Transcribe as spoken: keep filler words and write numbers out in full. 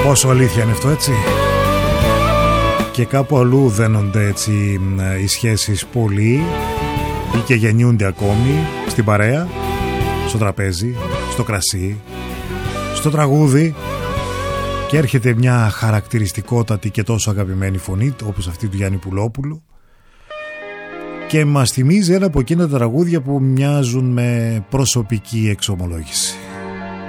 Πόσο αλήθεια είναι αυτό, έτσι. Και κάπου αλλού δένονται έτσι οι σχέσεις πολύ ή και γεννιούνται ακόμη στην παρέα, στο τραπέζι, στο κρασί, στο τραγούδι, και έρχεται μια χαρακτηριστικότατη και τόσο αγαπημένη φωνή όπως αυτή του Γιάννη Πουλόπουλου και μας θυμίζει ένα από εκείνα τα τραγούδια που μοιάζουν με προσωπική εξομολόγηση.